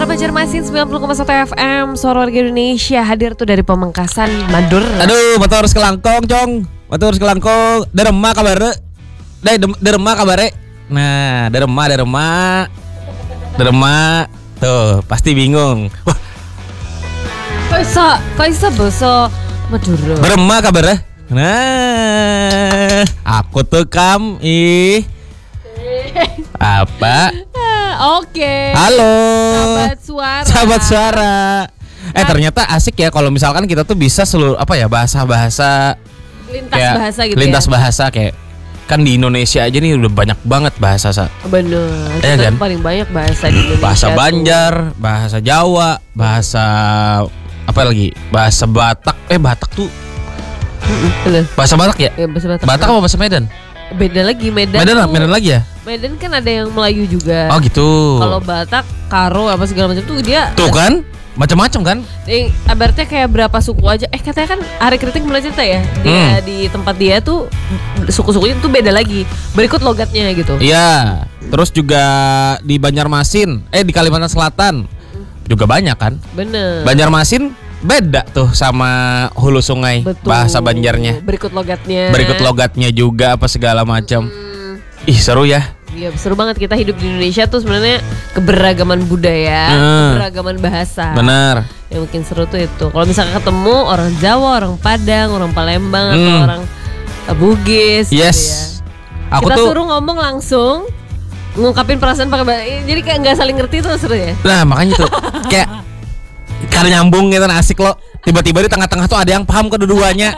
Banjarmasin 90,1 FM Suara Warga Indonesia hadir tuh dari Pamengkasan, Madura. Aduh, motor harus kelangkong, Cong. Motor harus kelangkong. Derema kabare. Derema kabare. Nah, derema. Tuh, pasti bingung. Wah, Kok iso basa Madura? derema kabare. Nah, aku tuh apa? Oke. Halo. Sahabat suara. Sahabat suara. Ternyata asik ya kalau misalkan kita tuh bisa seluruh bahasa-bahasa Lintas kayak bahasa gitu lintas ya. bahasa kayak kan di Indonesia aja nih udah banyak banget bahasa Bener. Iya Itu kan? paling banyak bahasa di Indonesia. bahasa tuh. Banjar, bahasa Jawa, bahasa apa lagi? Bahasa Batak. Batak tuh Bener. bahasa Batak ya? Ya, bahasa Batak. Batak apa bahasa Medan? Beda lagi Medan. Medan lagi ya? Medan kan ada yang Melayu juga. Oh gitu. Kalau Batak, Karo apa segala macam tuh dia. Tuh kan? Macam-macam kan? Ibaratnya kayak berapa suku aja. Katanya kan Ari Kritik mulai cerita ya. Dia di tempat dia tuh suku-sukunya tuh beda lagi. Berikut logatnya gitu. Iya. Terus juga di Banjarmasin, di Kalimantan Selatan juga banyak kan? Bener. Banjarmasin beda tuh sama hulu sungai. Betul. Bahasa Banjarnya. Berikut logatnya. Berikut logatnya juga apa segala macam. Ih, seru ya. Iya, seru banget kita hidup di Indonesia tuh sebenarnya keberagaman budaya, keberagaman bahasa. Benar. Yang mungkin seru tuh itu. Kalau misalkan ketemu orang Jawa, orang Padang, orang Palembang atau orang Bugis gitu ya. Yes. Aku Kita tuh suruh ngomong langsung ngungkapin perasaan pakai bahasa. Jadi kayak nggak saling ngerti tuh seru ya. Nah, makanya tuh kayak karena nyambung gitu asik loh. Tiba-tiba di tengah-tengah tuh ada yang paham kedua-duanya.